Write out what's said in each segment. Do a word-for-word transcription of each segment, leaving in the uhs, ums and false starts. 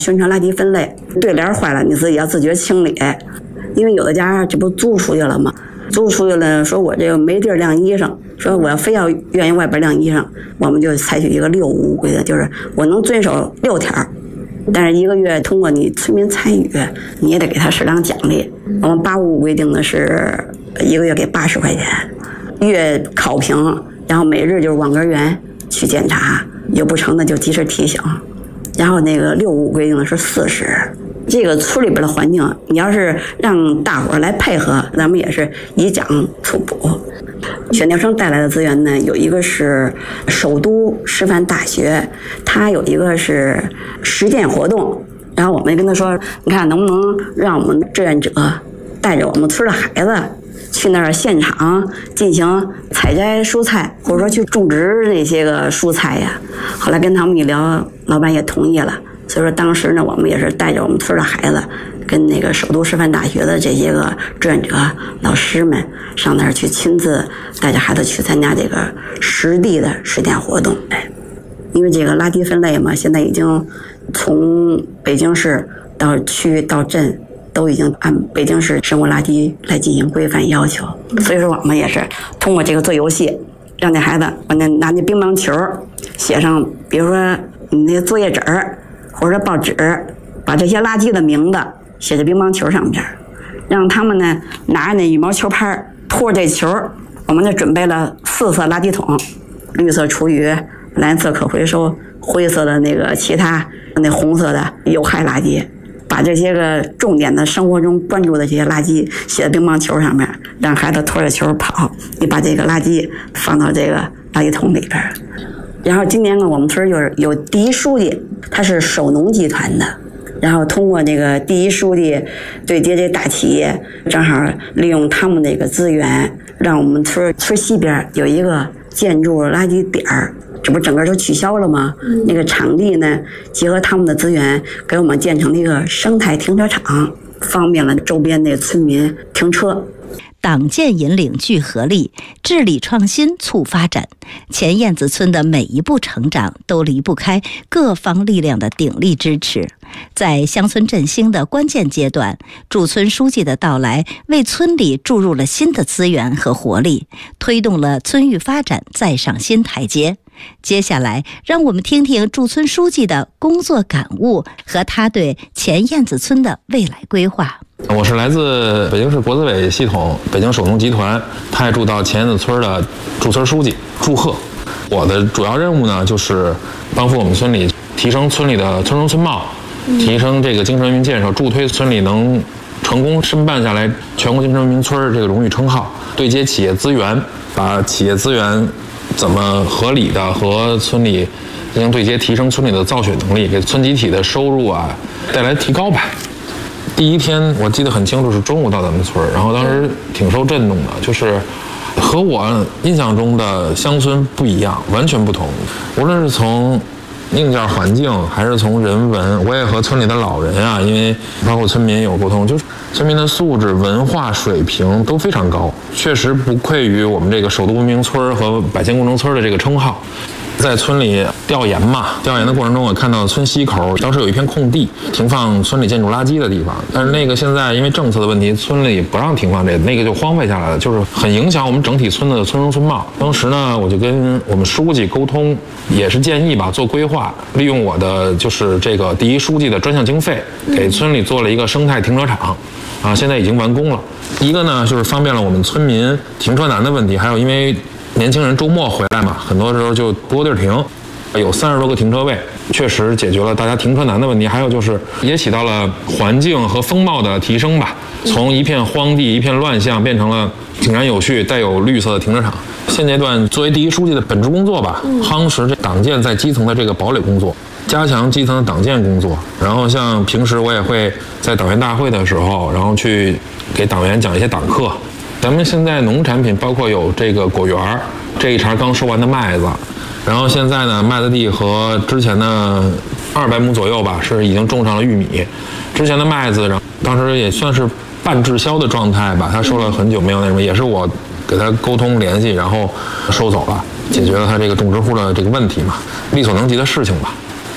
宣传垃圾分类，对联坏了你自己要自觉清理，因为有的家这不租出去了吗？租出去了，说我这个没地儿晾衣裳，说我要非要愿意外边晾衣裳，我们就采取一个六五规定，就是我能遵守六条，但是一个月通过你村民参与，你也得给他适当奖励。我们八五五规定的是一个月给八十块钱，月考评，然后每日就是网格员去检查，有不成的就及时提醒。然后那个六五五规定的是四十。这个村里边的环境，你要是让大伙儿来配合，咱们也是以奖促补。选调生带来的资源呢，有一个是首都师范大学，它有一个是实践活动，然后我们跟他说，你看能不能让我们志愿者带着我们村的孩子去那儿现场进行采摘蔬菜，或者说去种植那些个蔬菜呀。后来跟他们一聊，老板也同意了。所以说当时呢，我们也是带着我们村的孩子，跟那个首都师范大学的这些个志愿者老师们上那儿去，亲自带着孩子去参加这个实地的实践活动。因为这个垃圾分类嘛，现在已经从北京市到区到镇都已经按北京市生活垃圾来进行规范要求。所以说我们也是通过这个做游戏，让那孩子把那拿那乒乓球写上，比如说你那作业纸儿或者报纸，把这些垃圾的名字写在乒乓球上边，让他们呢拿着那羽毛球拍拖着这球。我们就准备了四色垃圾桶，绿色厨余，蓝色可回收，灰色的那个其他，那红色的有害垃圾。把这些个重点的生活中关注的这些垃圾写在乒乓球上面，让孩子拖着球跑，你把这个垃圾放到这个垃圾桶里边。然后今年呢，我们村就是有第一书记，他是首农集团的，然后通过这个第一书记对接这大企业，正好利用他们这个资源，让我们村村西边有一个建筑垃圾点儿，这不整个都取消了吗？嗯、那个场地呢，结合他们的资源，给我们建成了一个生态停车场，方便了周边的村民停车。 党建引领聚合力，治理创新促发展。前燕子村的每一步成长都离不开各方力量的鼎力支持。在乡村振兴的关键阶段，驻村书记的到来为村里注入了新的资源和活力，推动了村域发展再上新台阶。接下来，让我们听听驻村书记的工作感悟和他对前燕子村的未来规划。 我是来自北京市国资委系统北京首农集团派驻到前燕子村的驻村书记祝贺。我的主要任务呢，就是帮扶我们村里提升村里的村容村貌，提升这个精神文明建设，助推村里能成功申办下来全国精神文明村这个荣誉称号，对接企业资源，把企业资源怎么合理的和村里进行对接，提升村里的造血能力，给村集体的收入啊带来提高吧。第一天我记得很清楚，是中午到咱们村，然后当时挺受震动的，就是和我印象中的乡村不一样，完全不同。无论是从硬件环境还是从人文，我也和村里的老人啊，因为包括村民有沟通，就是村民的素质文化水平都非常高，确实不愧于我们这个首都文明村和百县工程村的这个称号。在村里调研嘛，调研的过程中，我看到村西口当时有一片空地，停放村里建筑垃圾的地方，但是那个现在因为政策的问题，村里不让停放这个，那个就荒废下来了，就是很影响我们整体村的村容村貌。当时呢，我就跟我们书记沟通，也是建议吧，做规划，利用我的就是这个第一书记的专项经费，给村里做了一个生态停车场，啊，现在已经完工了。一个呢，就是方便了我们村民停车难的问题，还有因为年轻人周末回来嘛，很多时候就不够地儿停，有三十多个停车位，确实解决了大家停车难的问题。还有就是也起到了环境和风貌的提升吧，从一片荒地一片乱象变成了井然有序带有绿色的停车场。现阶段作为第一书记的本职工作吧，夯实这党建在基层的这个堡垒工作，加强基层的党建工作。然后像平时我也会在党员大会的时候，然后去给党员讲一些党课。咱们现在农产品包括有这个果园，这一茬刚收完的麦子，然后现在呢麦子地和之前的二百亩左右吧，是已经种上了玉米。之前的麦子，然后当时也算是半滞销的状态吧，他收了很久没有那什么，也是我给他沟通联系，然后收走了，解决了他这个种植户的这个问题嘛，力所能及的事情吧。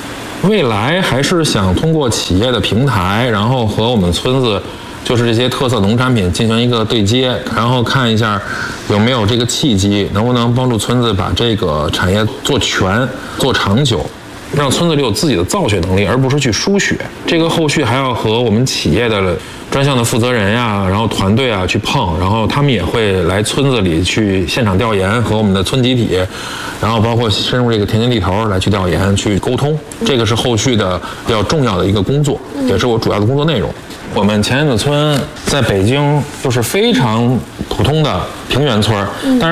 未来还是想通过企业的平台，然后和我们村子就是这些特色农产品进行一个对接，然后看一下有没有这个契机，能不能帮助村子把这个产业做全、做长久，让村子里有自己的造血能力，而不是去输血。这个后续还要和我们企业的专项的负责人呀，然后团队啊去碰，然后他们也会来村子里去现场调研，和我们的村集体，然后包括深入这个田间地头来去调研、去沟通。这个是后续的比较重要的一个工作，也是我主要的工作内容。我们前燕子村在北京就是非常普通的平原村，但是